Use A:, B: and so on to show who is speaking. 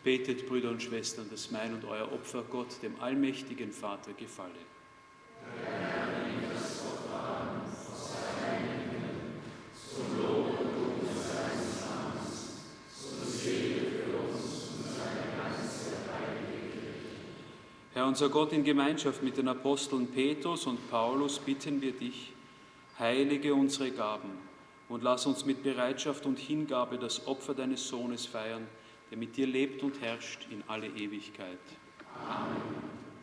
A: Betet, Brüder und Schwestern, dass mein und euer Opfer Gott, dem allmächtigen Vater, gefalle. Herr unser Gott, in Gemeinschaft mit den Aposteln Petrus und Paulus bitten wir dich, heilige unsere Gaben und lass uns mit Bereitschaft und Hingabe das Opfer deines Sohnes feiern, der mit dir lebt und herrscht in alle Ewigkeit. Amen.